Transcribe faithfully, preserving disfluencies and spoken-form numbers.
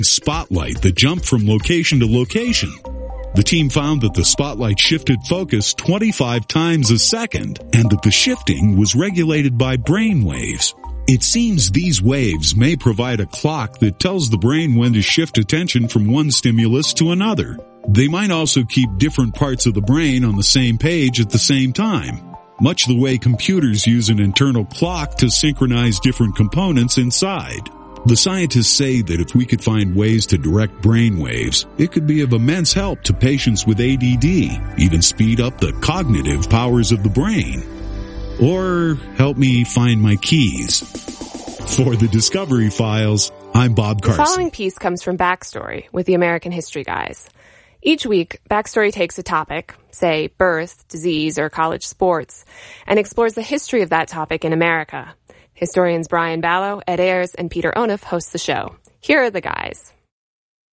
spotlight that jumped from location to location. The team found that the spotlight shifted focus twenty-five times a second and that the shifting was regulated by brain waves. It seems these waves may provide a clock that tells the brain when to shift attention from one stimulus to another. They might also keep different parts of the brain on the same page at the same time, much the way computers use an internal clock to synchronize different components inside. The scientists say that if we could find ways to direct brain waves, it could be of immense help to patients with A D D, even speed up the cognitive powers of the brain. Or help me find my keys. For the Discovery Files, I'm Bob Carson. The following piece comes from Backstory with the American History Guys. Each week, Backstory takes a topic, say birth, disease, or college sports, and explores the history of that topic in America. Historians Brian Ballo, Ed Ayers, and Peter Onuf host the show. Here are the guys.